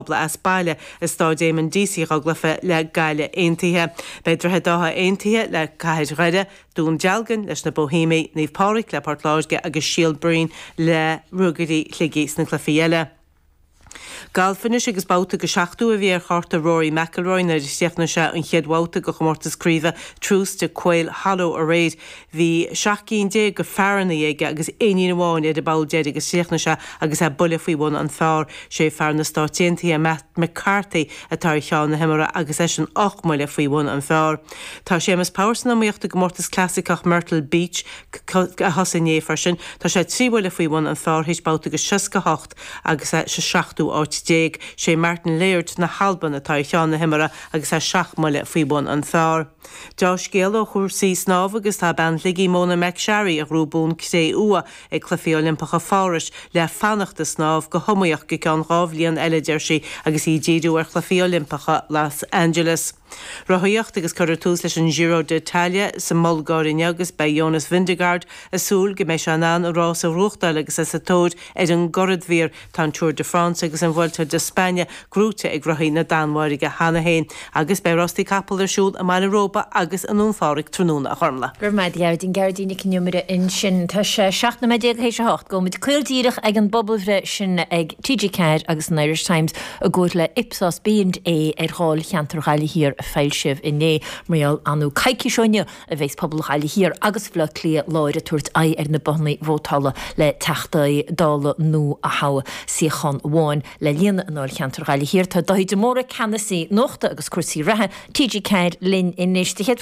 as baile is stáidéim DC raglafa le gaile aontaithe. Beidir dátha aontaithe le caiid reide dún dealgan leis na Bohími níomh páric le Portláisge agus Shield Breen le rugaí chligés na clufiile. Galfinis agus bouta go seachtú a bhí charta Rory McIlroy na siachna se an cheadháta go chomórta scríomh trús de Quail Hollow a réid. Bhí 16 go fearna ige agus aon amháin iad a báildead agus siachna se agus a bula faoi bhain an fearr sé fear na stáitianta a Matt McCarthy atá teán na himara agus é sin 8 mile faoi bhain an fearr. Tá Seamus Powerson amíochta go mórtas clásicach Myrtle Beach a hosané farsin, tá sé 3 mile faoi bhain an fearr hís bouta go 6 agus se 7 áit déag sé Martin Laird na Halban atá teán na himara agus a 7 mile faoi bhain an fearr. Josh Gale ó chuirsaí snámh agus tá ben ligí Mona McSherry a rúbún sé ua ag clufií Olympacha Fáris le fannachta snámh go thomaíoch go ceann rábhlíonn eile deirsaí agus í ddíadú ar clufií Olympacha Los Angeles. Rathaíocht agus chuir tús leis an Giro d'Italia sa Mulgárin agus bei Jonas Vingegaard a súl go mééis an an rás a ruachtal agus is atóid an goradhír tá Tour de France agus an Vuelta de Spáine grúte ag rathaí na Danmhairige Hanahéin agus bei Rostí Capel arsúl a Main Europa agus an únfáric trúna a chormla. Gur maid din gardína ciniumide in sin tá sé 7:8 go mit cuildíirech ag an bobbelhre sin ag TG Card agus an Irish Times a gúir le Ipsos B&A ar háil cheantarchaile hir feilsibh inné marial anú caiici seoine a bheits pobl chaile hir agus bhla clia láire tuairt ai ar na bonna bhótála le teachtaí dála nó a hawa siochan bháin le líana an áil cheantarchaile hir tá dóid de móra canasí nóchta agus cuasí rathe TG Card lin inis